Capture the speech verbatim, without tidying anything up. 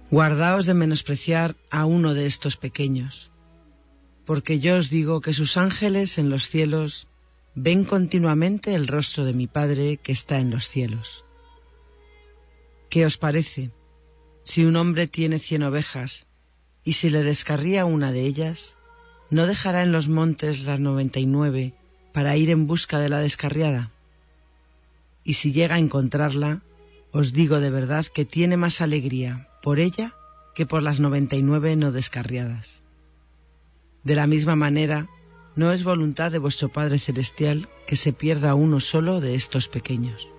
Guardaos de menospreciar a uno de estos pequeños, porque yo os digo que sus ángeles en los cielos ven continuamente el rostro de mi Padre que está en los cielos. ¿Qué os parece? Si un hombre tiene cien ovejas, y si le descarría una de ellas, ¿no dejará en los montes las noventa y nueve para ir en busca de la descarriada? Y si llega a encontrarla, os digo de verdad que tiene más alegría por ella que por las noventa y nueve no descarriadas. De la misma manera, no es voluntad de vuestro Padre Celestial que se pierda uno solo de estos pequeños.